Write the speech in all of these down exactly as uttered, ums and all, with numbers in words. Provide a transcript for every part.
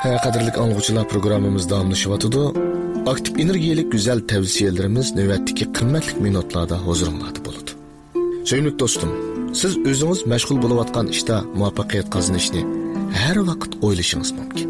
Qadrlik anglag'uchilar, programmamiz davomlashyapti. Aktiv energiyalik güzel tavsiyelerimiz navbatdagi qimmatli minutlarda huzuringizda bo'ladi. Sevimli do'stim, siz o'zingiz mashg'ul bo'layotgan ishda muvaffaqiyat qozonishni har vaqt o'ylashingiz mumkin.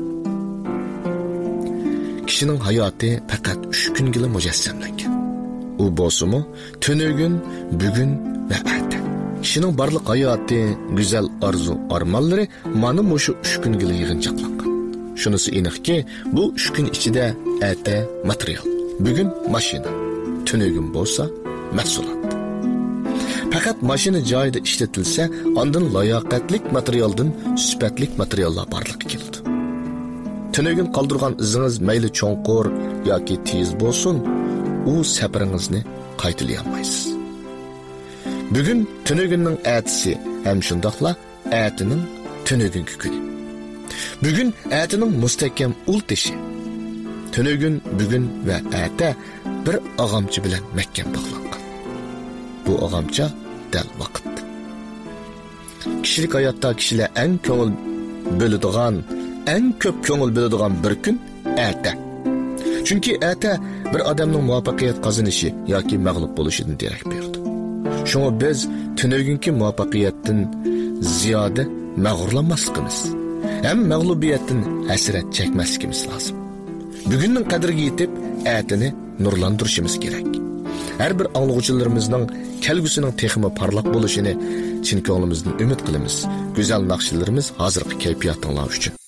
Kishining hayoti faqat uch kungina mujassamlangan. U bo'lsa-mu, tunugün, bugun va erta. Kishining barliq hayoti, go'zal orzu, armonlari mana mushu uch kungina yig'inchoqlangan. Shunisi aniqki, bu uch kun ichida erta material, bugun mashina, tunugün bo'lsa mahsulot. Faqat mashina joyida ishlatilsa, ondan layoqatlik materialdan sifatlik materiallar barliqqa keladi. Tunugün qoldirgan izingiz mayli cho'nqur yoki tez bo'lsin, u safaringizni qaytara olmaysiz. Bugun tunugünning ertasi ham shundoqla ertaning tunugünki kuni. Bugun ertaning mustahkam ultishi. Tunugün, bugun va erta bir og'amchi bilan mahkam bog'langan. Bu og'amcha dal vaqt. Kishilik hayotda kishilar eng ko'ngil bo'ladigan, eng ko'p ko'ngil bo'ladigan bir kun erta. Chunki erta bir odamning muvaffaqiyat qozonishi yoki mag'lub bo'lishidan darak beradi. Shunga biz tunugünki muvaffaqiyatdan ziyoda mag'rurlanmasligimiz, ham mag'lubiyatdan hasrat chekmasligimiz lozim. Bugunning qadriga yetib, ertani nurlantirishimiz kerak. Har bir anglag'uchilarimizning kelgusining texmi parlaq bo'lishini chin ko'nglimizdan umid qilamiz. Go'zal naqshlarimiz hozirgi kayfiyatlar uchun.